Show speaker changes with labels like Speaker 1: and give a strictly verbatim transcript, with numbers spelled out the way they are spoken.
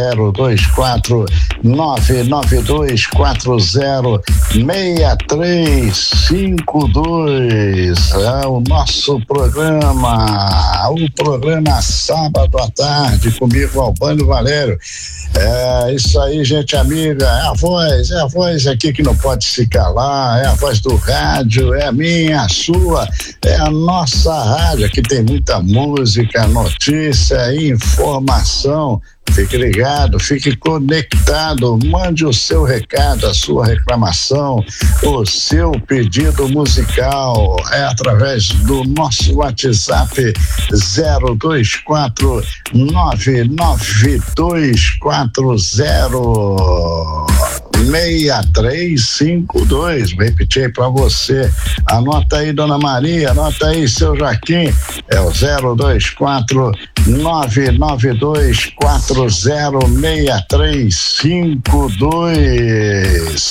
Speaker 1: zero dois quatro nove nove dois quatro zero seis três cinco dois. É o nosso programa, o programa sábado à tarde, comigo, Albano Valério. É isso aí, gente amiga, é a voz, é a voz aqui que não pode se calar, é a voz do rádio, é a minha, a sua, é a nossa rádio, aqui tem muita música, notícia, informação. Fique ligado, fique conectado, mande o seu recado, a sua reclamação, o seu pedido musical, é através do nosso WhatsApp zero dois quatro nove nove dois quatro zero seis três cinco dois. Vou repetir aí pra você, anota aí, dona Maria, anota aí, seu Joaquim, é o zero dois quatro nove nove dois quatro zero seis três cinco dois.